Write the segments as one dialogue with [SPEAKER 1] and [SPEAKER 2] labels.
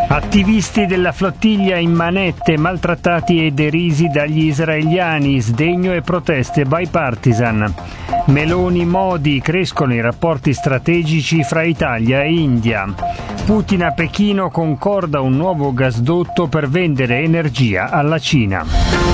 [SPEAKER 1] Attivisti della flottiglia in manette, maltrattati e derisi dagli israeliani, sdegno e proteste bipartisan. Meloni-Modi, crescono i rapporti strategici fra Italia e India. Putin a Pechino concorda un nuovo gasdotto per vendere energia alla Cina.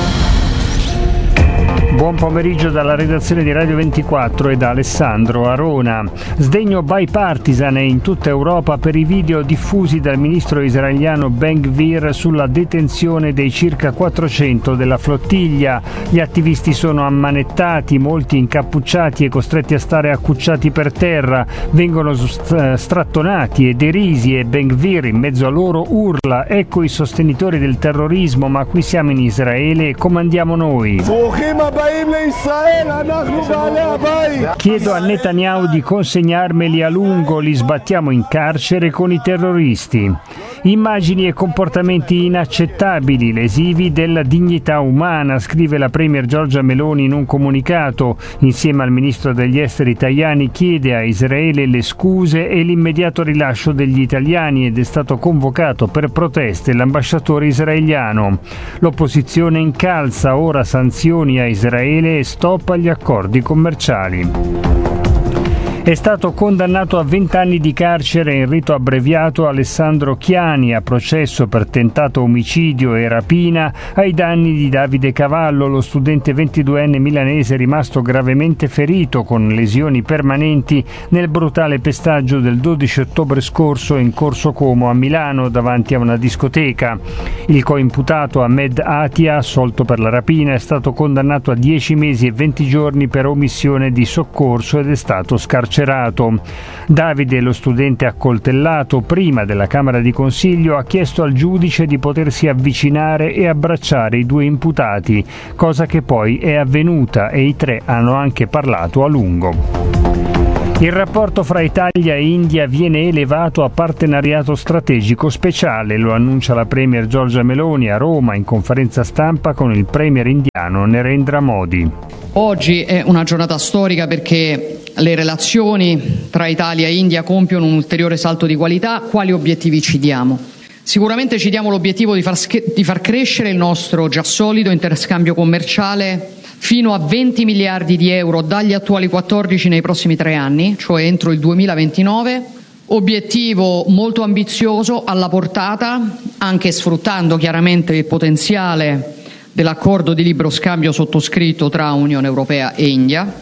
[SPEAKER 1] Buon pomeriggio dalla redazione di Radio 24 e da Alessandro Arona. Sdegno bipartisan in tutta Europa per i video diffusi dal ministro israeliano Ben-Gvir sulla detenzione dei circa 400 della flottiglia. Gli attivisti sono ammanettati, molti incappucciati e costretti a stare accucciati per terra. Vengono strattonati e derisi e Ben-Gvir in mezzo a loro urla: ecco i sostenitori del terrorismo, ma qui siamo in Israele e comandiamo noi. Chiedo a Netanyahu di consegnarmeli a lungo, li sbattiamo in carcere con i terroristi. Immagini e comportamenti inaccettabili, lesivi della dignità umana, scrive la premier Giorgia Meloni in un comunicato. Insieme al ministro degli esteri Tajani chiede a Israele le scuse e l'immediato rilascio degli italiani ed è stato convocato per proteste l'ambasciatore israeliano. L'opposizione incalza ora sanzioni a Israele e stop agli accordi commerciali. È stato condannato a 20 anni di carcere in rito abbreviato Alessandro Chiani a processo per tentato omicidio e rapina ai danni di Davide Cavallo, lo studente 22enne milanese rimasto gravemente ferito con lesioni permanenti nel brutale pestaggio del 12 ottobre scorso in Corso Como a Milano davanti a una discoteca. Il coimputato Ahmed Atia, assolto per la rapina, è stato condannato a 10 mesi e 20 giorni per omissione di soccorso ed è stato scarcerato. Davide, lo studente accoltellato prima della Camera di Consiglio, ha chiesto al giudice di potersi avvicinare e abbracciare i due imputati, cosa che poi è avvenuta e i tre hanno anche parlato a lungo. Il rapporto fra Italia e India viene elevato a partenariato strategico speciale, lo annuncia la premier Giorgia Meloni a Roma in conferenza stampa con il premier indiano Narendra Modi.
[SPEAKER 2] Oggi è una giornata storica perché le relazioni tra Italia e India compiono un ulteriore salto di qualità. Quali obiettivi ci diamo? Sicuramente ci diamo l'obiettivo di far crescere il nostro già solido interscambio commerciale fino a 20 miliardi di euro dagli attuali 14 nei prossimi 3 anni, cioè entro il 2029. Obiettivo molto ambizioso, alla portata, anche sfruttando chiaramente il potenziale dell'accordo di libero scambio sottoscritto tra Unione Europea e India.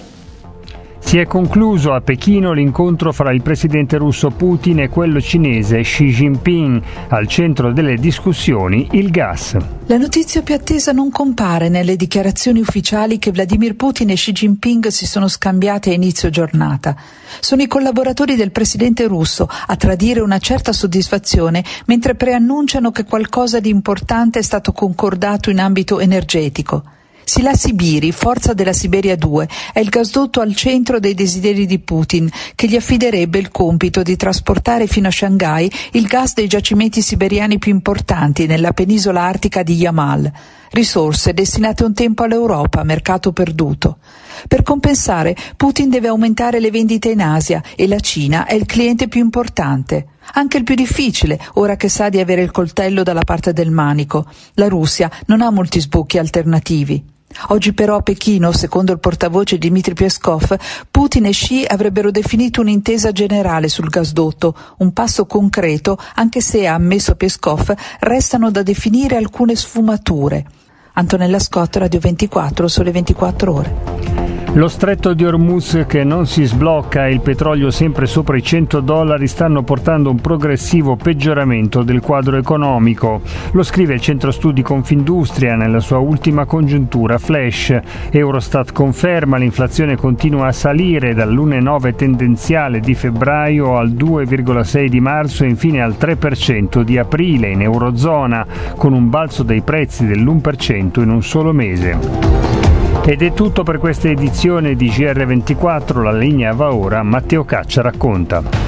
[SPEAKER 1] Si è concluso a Pechino l'incontro fra il presidente russo Putin e quello cinese Xi Jinping. Al centro delle discussioni il gas.
[SPEAKER 3] La notizia più attesa non compare nelle dichiarazioni ufficiali che Vladimir Putin e Xi Jinping si sono scambiate a inizio giornata. Sono i collaboratori del presidente russo a tradire una certa soddisfazione mentre preannunciano che qualcosa di importante è stato concordato in ambito energetico. Sila Sibiri, forza della Siberia 2, è il gasdotto al centro dei desideri di Putin, che gli affiderebbe il compito di trasportare fino a Shanghai il gas dei giacimenti siberiani più importanti nella penisola artica di Yamal. Risorse destinate un tempo all'Europa, mercato perduto. Per compensare, Putin deve aumentare le vendite in Asia e la Cina è il cliente più importante. Anche il più difficile, ora che sa di avere il coltello dalla parte del manico. La Russia non ha molti sbocchi alternativi. Oggi però a Pechino, secondo il portavoce Dmitry Peskov, Putin e Xi avrebbero definito un'intesa generale sul gasdotto, un passo concreto, anche se, ha ammesso Peskov, restano da definire alcune sfumature. Antonella Scott, Radio 24, Sole 24 Ore.
[SPEAKER 1] Lo stretto di Hormuz che non si sblocca e il petrolio sempre sopra i $100 stanno portando un progressivo peggioramento del quadro economico. Lo scrive il centro studi Confindustria nella sua ultima congiuntura flash. Eurostat conferma l'inflazione continua a salire dall'1,9 tendenziale di febbraio al 2,6 di marzo e infine al 3% di aprile in Eurozona, con un balzo dei prezzi dell'1% in un solo mese. Ed è tutto per questa edizione di GR24, la linea va ora, Matteo Caccia racconta.